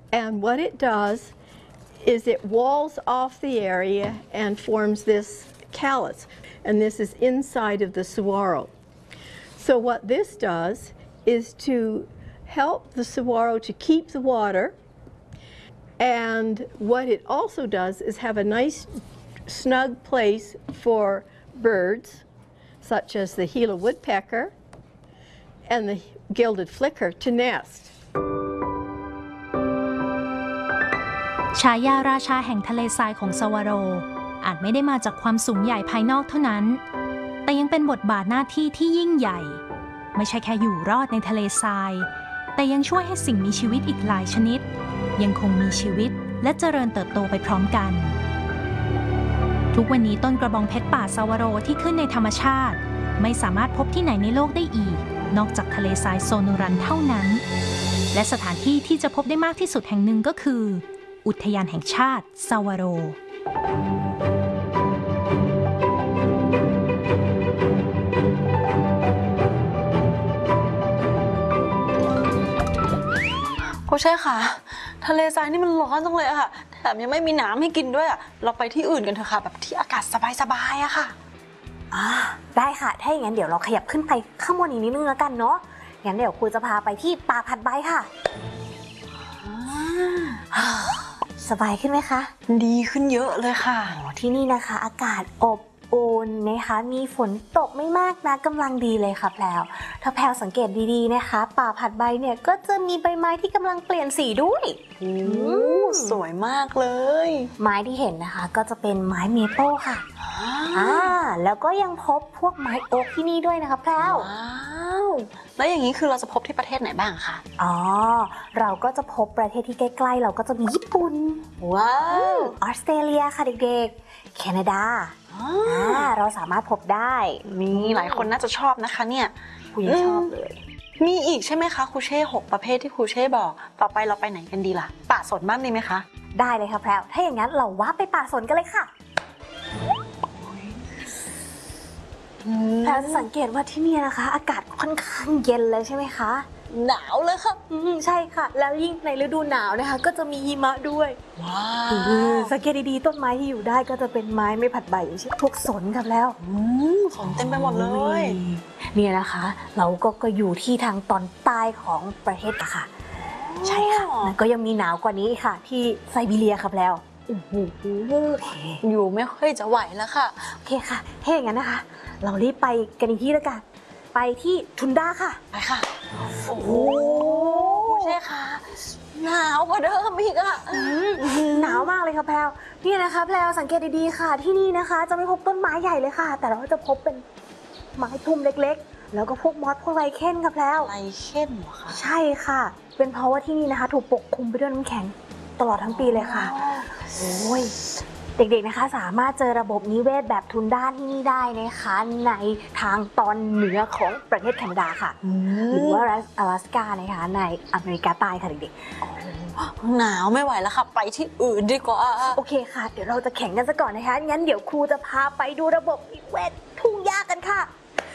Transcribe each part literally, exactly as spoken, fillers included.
and what it does is it walls off the area and forms this callus, and this is inside of the saguaro. So what this does is to help the saguaro to keep the water, and what it also does is have a nice snug place for birds such as the Gila woodpecker and the gilded flicker to nest. ฉายาราชาแห่งทะเลทรายของซาวาโรอาจไม่ได้มาจากความสูงใหญ่ภายนอกเท่านั้นแต่ยังเป็นบทบาทหน้าที่ที่ยิ่งใหญ่ไม่ใช่แค่อยู่รอดในทะเลทรายแต่ยังช่วยให้สิ่งมีชีวิตอีกหลายชนิดยังคงมีชีวิตและเจริญเติบโตไปพร้อมกันทุกวันนี้ต้นกระบองเพชรป่าซาวาโรที่ขึ้นในธรรมชาติไม่สามารถพบที่ไหนในโลกได้อีกนอกจากทะเลทรายโซนูรันเท่านั้นและสถานที่ที่จะพบได้มากที่สุดแห่งหนึ่งก็คืออุทยานแห่งชาติซาวาโรครูเช่ค่ะทะเลทรายนี่มันร้อนจังเลยอะค่ะแถมยังไม่มีน้ำให้กินด้วยอะเราไปที่อื่นกันเถอะค่ะแบบที่อากาศสบายๆอะค่ะอ่าได้ค่ะถ้าอย่างนั้นเดี๋ยวเราขยับขึ้นไปข้างบนอีกนิดนึงแล้วกันเนาะงั้นเดี๋ยวครูจะพาไปที่ป่าผัดใบค่ะสบายขึ้นไหมคะดีขึ้นเยอะเลยค่ะที่นี่นะคะอากาศอบอุ่นนะคะมีฝนตกไม่มากนะกำลังดีเลยค่ะแพรวถ้าแพรวสังเกตดีๆนะคะป่าผัดใบเนี่ยก็จะมีใบไม้ที่กำลังเปลี่ยนสีด้วยสวยมากเลยไม้ที่เห็นนะคะก็จะเป็นไม้เมเปิลค่ะอ่าแล้วก็ยังพบพวกไม้โอ๊กที่นี่ด้วยนะคะแพรวว้าวแล้วอย่างนี้คือเราจะพบที่ประเทศไหนบ้างคะอ๋อเราก็จะพบประเทศที่ใกล้ๆเราก็จะมีญี่ปุ่นว้าวออสเตรเลียค่ะเด็กๆแคนาดาเราสามารถพบได้มีหลายคนน่าจะชอบนะคะเนี่ยคุณชอบเลยมีอีกใช่ไหมคะครูเช่หกประเภทที่ครูเช่บอกต่อไปเราไปไหนกันดีล่ะป่าสนบ้างดีไหมคะได้เลยค่ะแพรวถ้าอย่างนั้นเราว่าไปป่าสนกันเลยค่ะแพรวจะสังเกตว่าที่นี่นะคะอากาศค่อนข้างเย็นเลยใช่ไหมคะหนาวเลยค่ะใช่ค่ะแล้วยิ่งในฤดูหนาวนะคะก็จะมีหิมะด้วยว้าวสังเกตดีๆต้นไม้ที่อยู่ได้ก็จะเป็นไม้ไม่ผัดใบอย่างเช่นพวกสนครับแล้วสนเต็มไปหมดเลยเนี่ยนะคะเราก็ก็อยู่ที่ทางตอนใต้ของประเทศค่ะใช่ค่ะแล้วก็ยังมีหนาวกว่านี้ค่ะที่ไซบีเรียครับแล้วอยู่ไม่ค่อยจะไหวแล้วค่ะโอเคค่ะถ้าอย่างนั้นนะคะเรารีบไปกันอีกที่แล้วกันไปที่ทุนดาค่ะไปค่ะโอ้โหใช่ค่ะหนาวกว่าเดิมอีกอะหนาวมากเลยค่ะแพรวนี่นะคะแพรวสังเกตดีๆค่ะที่นี่นะคะจะไม่พบต้นไม้ใหญ่เลยค่ะแต่เราจะพบเป็นไม้ทุ่มเล็กๆแล้วก็พวกมอสพวกไรเคนค่ะแพรวไรเคนเหรอคะใช่ค่ะเป็นเพราะว่าที่นี่นะคะถูกปกคลุมไปด้วยน้ำแข็งตลอดทั้งปีเลยค่ะโอ้ยเด็กๆนะคะสามารถเจอระบบนิเวศแบบทุนด้าที่นี่ได้นะคะในทางตอนเหนือของประเทศแคนาดาค่ะหรือว่า阿拉斯加นะคะในอเมริกาใต้ค่ะเด็กๆหนาวไม่ไหวแล้วค่ะไปที่อื่นดีกว่าโอเคค่ะเดี๋ยวเราจะแข่งกันซะก่อนนะคะงั้นเดี๋ยวครูจะพาไปดูระบบนิเวศทุ่งหญ้ากันค่ะ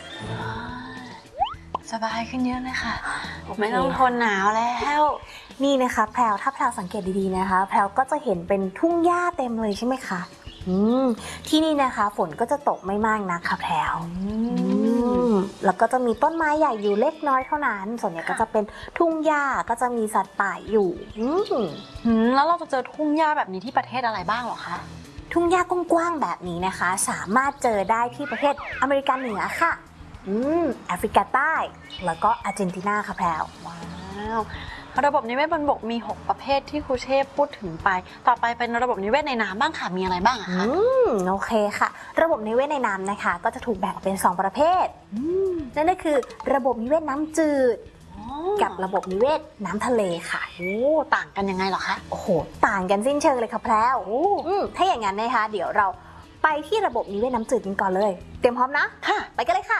สบายขึ้นเยอะเลยค่ะไม่ต้องทนหนาวแล้วนี่นะคะแพรวถ้าแพรวสังเกตดีๆนะคะแพรวก็จะเห็นเป็นทุ่งหญ้าเต็มเลยใช่ไหมคะอืมที่นี่นะคะฝนก็จะตกไม่มากนักค่ะแพรวแล้วก็จะมีต้นไม้ใหญ่อยู่เล็กน้อยเท่านั้นส่วนใหญ่ก็จะเป็นทุ่งหญ้าก็จะมีสัตว์ป่าอยู่แล้วเราจะเจอทุ่งหญ้าแบบนี้ที่ประเทศอะไรบ้างหรอคะทุ่งหญ้ากว้างๆแบบนี้นะคะสามารถเจอได้ที่ประเทศอเมริกาเหนือค่ะอืมแอฟริกาใต้แล้วก็อาร์เจนตินาค่ะแพรวว้าวระบบนิเวศบนบกมีหกประเภทที่ครูเช่พูดถึงไปต่อไปเป็นระบบนิเวศในน้ำบ้างค่ะมีอะไรบ้างอะคะอืมโอเคค่ะระบบนิเวศในน้ำนะคะก็จะถูกแบ่งเป็นสองประเภทนั่นก็คือระบบนิเวศน้ำจืดกับระบบนิเวศน้ำทะเลค่ะโอ้ต่างกันยังไงหรอคะโอ้โหต่างกันสิ้นเชิงเลยค่ะแพรวถ้าอย่างนั้นนะคะเดี๋ยวเราไปที่ระบบนิเวศน้ำจืดกันก่อนเลยเตรียมพร้อมนะค่ะไปกันเลยค่ะ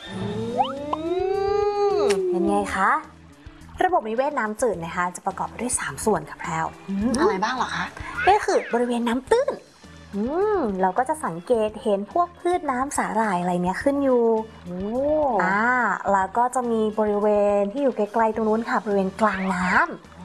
เป็นไงคะระบบนิเวศน้ำจืดนะคะจะประกอบไปด้วยสามส่วนค่ะแพรวอะไรบ้างเหรอคะก็คือบริเวณน้ำตื้นเราก็จะสังเกตเห็นพวกพืชน้ำสาหร่ายอะไรเนี้ยขึ้นอยู่อ่าแล้วก็จะมีบริเวณที่อยู่ไกลๆตรงนู้นค่ะบริเวณกลางน้